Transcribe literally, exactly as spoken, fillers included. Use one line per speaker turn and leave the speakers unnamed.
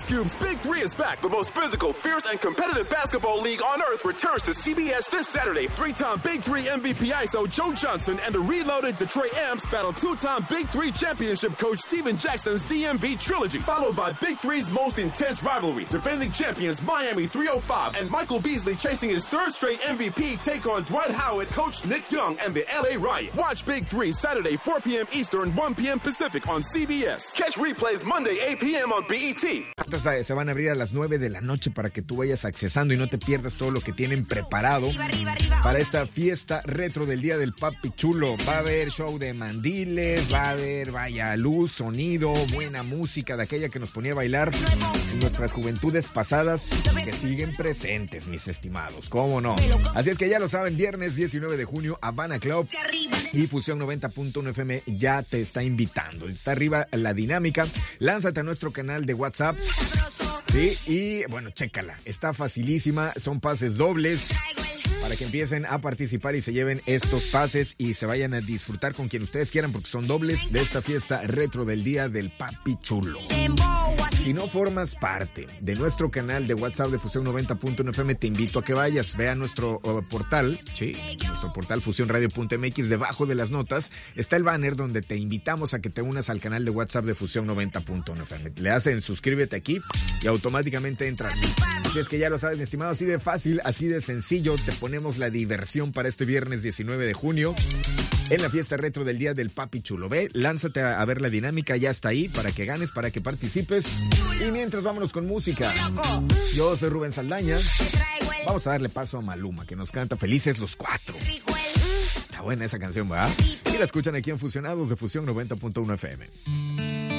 Cube's Big Three is back. The most physical, fierce, and competitive basketball league on earth returns to C B S this Saturday. Three-time Big Three M V P I S O Joe Johnson and the reloaded Detroit Amps battle two-time Big Three championship coach Steven Jackson's D M V trilogy, followed by Big Three's most intense rivalry. Defending champions Miami three oh five and Michael Beasley chasing his third straight M V P take on Dwight Howard, Coach Nick Young, and the L A Riot. Watch Big Three Saturday, four p.m. Eastern, one p.m. Pacific on C B S. Catch replays Monday, eight p.m. on B E T.
Se van a abrir a las nueve de la noche para que tú vayas accesando y no te pierdas todo lo que tienen preparado para esta fiesta retro del Día del Papi Chulo. Va a haber show de mandiles, va a haber, vaya, luz, sonido, buena música de aquella que nos ponía a bailar en nuestras juventudes pasadas que siguen presentes, mis estimados. ¿Cómo no? Así es que ya lo saben, viernes diecinueve de junio, Habana Club y Fusión noventa punto uno F M ya te está invitando. Está arriba la dinámica. Lánzate a nuestro canal de WhatsApp. Sí, y bueno, chécala. Está facilísima. Son pases dobles para que empiecen a participar y se lleven estos pases y se vayan a disfrutar con quien ustedes quieran, porque son dobles de esta fiesta retro del Día del Papi Chulo. Si no formas parte de nuestro canal de WhatsApp de Fusión noventa punto uno F M, te invito a que vayas, vea nuestro uh, portal, sí, nuestro portal fusión radio punto m x. Debajo de las notas está el banner donde te invitamos a que te unas al canal de WhatsApp de Fusión noventa punto uno F M. Le hacen suscríbete aquí y automáticamente entras. Así es que ya lo sabes, mi estimado, así de fácil, así de sencillo, te ponemos la diversión para este viernes diecinueve de junio. En la fiesta retro del Día del Papi Chulo. Ve, lánzate a, a ver la dinámica, ya está ahí, para que ganes, para que participes. Y mientras, vámonos con música. Yo soy Rubén Saldaña. Vamos a darle paso a Maluma, que nos canta Felices los Cuatro. Está buena esa canción, ¿verdad? Y la escuchan aquí en Fusionados de Fusión noventa punto uno F M.